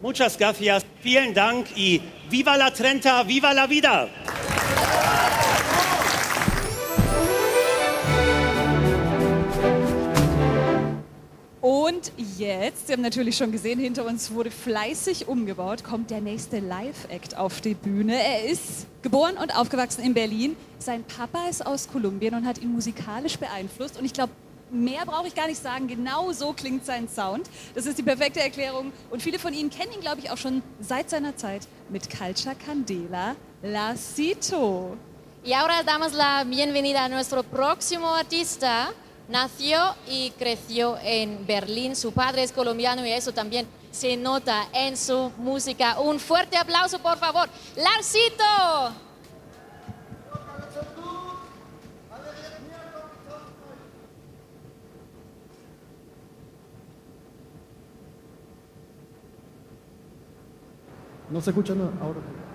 Muchas gracias. Vielen Dank y viva la Trenta, viva la vida. Und jetzt, Sie haben natürlich schon gesehen, hinter uns wurde fleißig umgebaut, kommt der nächste Live-Act auf die Bühne. Er ist geboren und aufgewachsen in Berlin. Sein Papa ist aus Kolumbien und hat ihn musikalisch beeinflusst. Und ich glaube, mehr brauche ich gar nicht sagen, genau so klingt sein Sound. Das ist die perfekte Erklärung. Und viele von Ihnen kennen ihn, glaube ich, auch schon seit seiner Zeit mit Culture Candela, Lacito. Y ahora damos la bienvenida a nuestro próximo artista. Nació y creció en Berlín. Su padre es colombiano y eso también se nota en su música. Un fuerte aplauso, por favor. ¡Lacito! No se escucha nada ahora.